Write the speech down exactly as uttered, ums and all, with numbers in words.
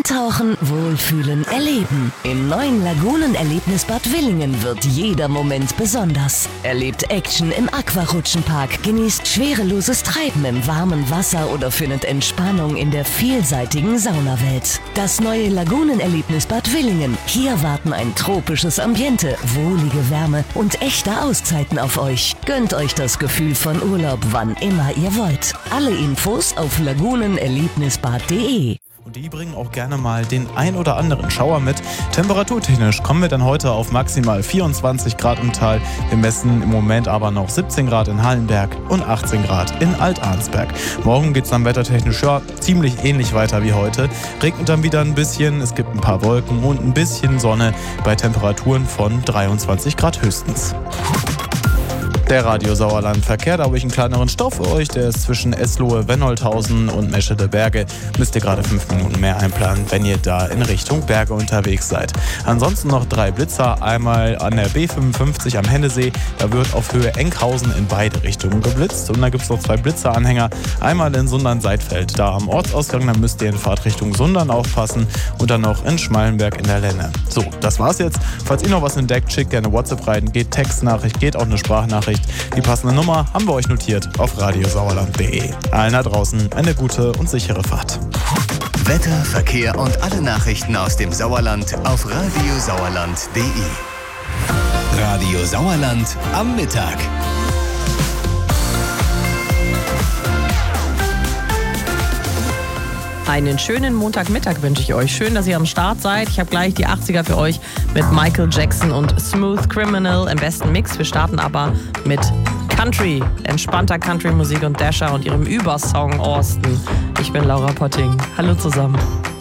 Eintauchen, Wohlfühlen, Erleben. Im neuen Lagunenerlebnisbad Willingen wird jeder Moment besonders. Erlebt Action im Aquarutschenpark, genießt schwereloses Treiben im warmen Wasser oder findet Entspannung in der vielseitigen Saunawelt. Das neue Lagunenerlebnisbad Willingen. Hier warten ein tropisches Ambiente, wohlige Wärme und echte Auszeiten auf euch. Gönnt euch das Gefühl von Urlaub, wann immer ihr wollt. Alle Infos auf lagunenerlebnisbad punkt de. Und die bringen auch gerne mal den ein oder anderen Schauer mit. Temperaturtechnisch kommen wir dann heute auf maximal vierundzwanzig Grad im Tal. Wir messen im Moment aber noch siebzehn Grad in Hallenberg und achtzehn Grad in Alt-Arnsberg. Morgen geht es dann wettertechnisch ja ziemlich ähnlich weiter wie heute. Regnet dann wieder ein bisschen, es gibt ein paar Wolken und ein bisschen Sonne bei Temperaturen von dreiundzwanzig Grad höchstens. Der Radio Sauerland Verkehr, da habe ich einen kleineren Stau für euch. Der ist zwischen Eslohe, Wennolthausen und Meschede Berge. Müsst ihr gerade fünf Minuten mehr einplanen, wenn ihr da in Richtung Berge unterwegs seid. Ansonsten noch drei Blitzer. Einmal an der B fünfundfünfzig am Hennesee. Da wird auf Höhe Enkhausen in beide Richtungen geblitzt. Und da gibt es noch zwei Blitzeranhänger. Einmal in Sundern-Seidfeld, da am Ortsausgang. Da müsst ihr in Fahrtrichtung Sundern aufpassen. Und dann noch in Schmallenberg in der Lenne. So, das war's jetzt. Falls ihr noch was entdeckt, schickt gerne WhatsApp rein. Geht Textnachricht, geht auch eine Sprachnachricht. Die passende Nummer haben wir euch notiert auf radiosauerland punkt de. Allen da draußen eine gute und sichere Fahrt. Wetter, Verkehr und alle Nachrichten aus dem Sauerland auf radiosauerland punkt de. Radio Sauerland am Mittag. Einen schönen Montagmittag wünsche ich euch. Schön, dass ihr am Start seid. Ich habe gleich die achtziger für euch mit Michael Jackson und Smooth Criminal im besten Mix. Wir starten aber mit Country, entspannter Country-Musik und Dasher und ihrem Übersong Austin. Ich bin Laura Potting. Hallo zusammen.